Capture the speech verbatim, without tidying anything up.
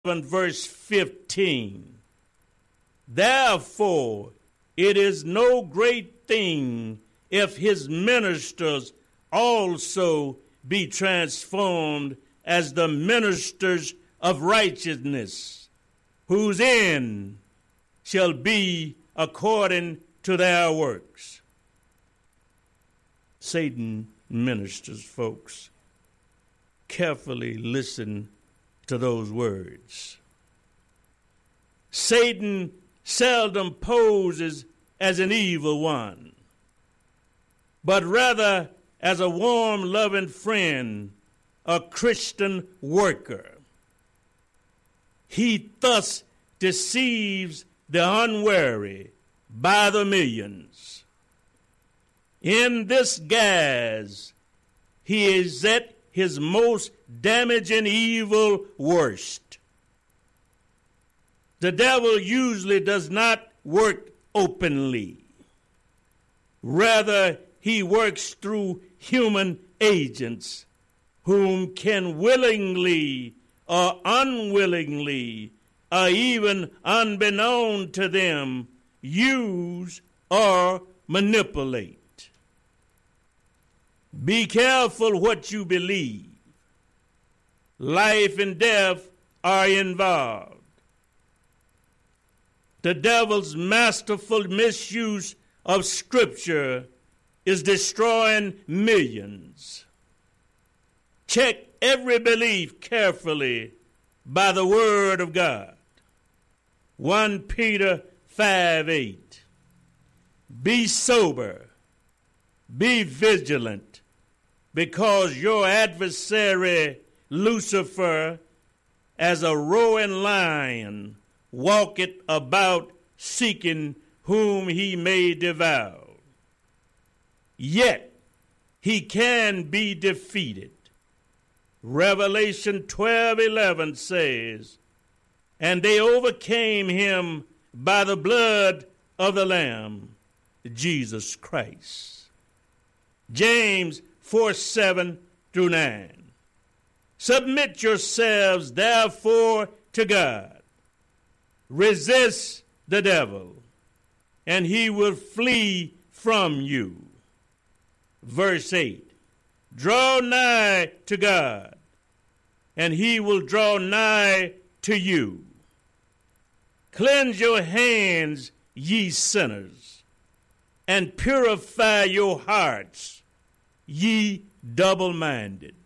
verse fifteen. Therefore, it is no great thing if his ministers also be transformed as the ministers of righteousness, whose end shall be according to their works. Satan ministers, folks. Carefully listen to those words. Satan seldom poses as an evil one, but rather as a warm, loving friend, a Christian worker. He thus deceives the unwary by the millions. In this guise, he is at his most damaging evil worst. The devil usually does not work openly. Rather, he works through human agents whom can willingly or unwillingly or even unbeknown to them use or manipulate. Be careful what you believe. Life and death are involved. The devil's masterful misuse of Scripture is destroying millions. Check every belief carefully by the Word of God. First Peter five eight. Be sober, be vigilant, because your adversary Lucifer, as a roaring lion, walketh about seeking whom he may devour. Yet he can be defeated. Revelation twelve eleven says, and they overcame him by the blood of the Lamb, Jesus Christ. James four seven through nine. Submit yourselves, therefore, to God. Resist the devil, and he will flee from you. Verse eight. Draw nigh to God, and he will draw nigh to you. Cleanse your hands, ye sinners, and purify your hearts, ye double-minded.